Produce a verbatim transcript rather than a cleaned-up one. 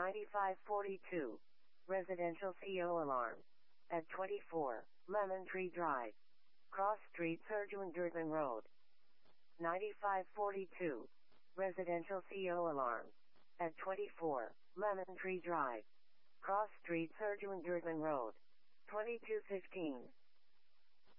ninety-five forty-two. Residential C O alarm. At twenty-four, Lemon Tree Drive. Cross Street Surgeon Durban Road. ninety-five forty-two. Residential C O alarm. At twenty-four, Lemon Tree Drive. Cross Street Surgeon Durban Road. twenty-two fifteen.